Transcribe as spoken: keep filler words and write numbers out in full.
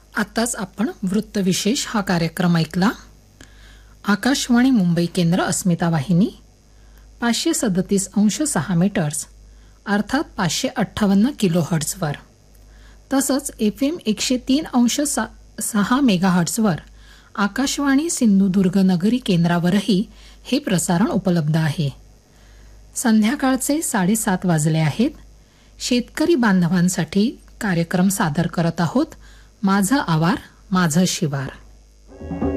आताच आपण वृत्तविशेष हा कार्यक्रम ऐकला. आकाशवाणी मुंबई केंद्र अस्मिता वाहिनी पाचशे सदतीस अंश सहा मीटर्स अर्थात पाचशे अठ्ठावन्न किलो हर्ट्झवर, तसंच एफ एम एकशे तीन अंश सा सहा मेगा हर्ट्झवर आकाशवाणी सिंधुदुर्ग नगरी केंद्रावरही हे प्रसारण उपलब्ध आहे. संध्याकाळचे साडेसात वाजले आहेत. शेतकरी बांधवांसाठी कार्यक्रम सादर करत आहोत माझं आवार माझं शिवार.